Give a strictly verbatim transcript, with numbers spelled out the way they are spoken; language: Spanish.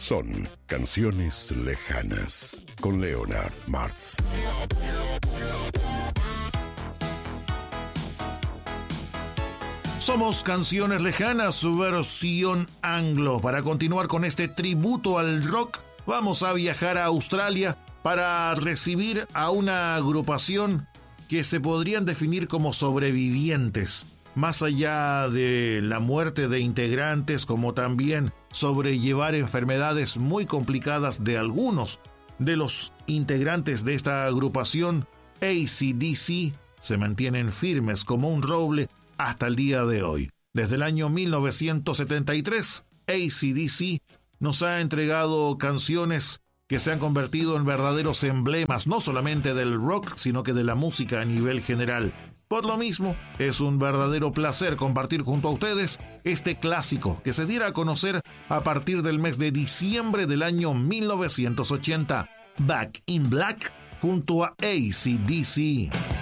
son Canciones Lejanas con Leonard Martz. Somos Canciones Lejanas, su versión anglo. Para continuar con este tributo al rock, vamos a viajar a Australia para recibir a una agrupación que se podrían definir como sobrevivientes, más allá de la muerte de integrantes, como también sobrellevar enfermedades muy complicadas de algunos de los integrantes de esta agrupación. A C D C se mantienen firmes como un roble hasta el día de hoy. Desde el año mil novecientos setenta y tres, A C D C nos ha entregado canciones que se han convertido en verdaderos emblemas, no solamente del rock, sino que de la música a nivel general. Por lo mismo, es un verdadero placer compartir junto a ustedes este clásico que se diera a conocer a partir del mes de diciembre del año mil novecientos ochenta, Back in Black, junto a A C D C.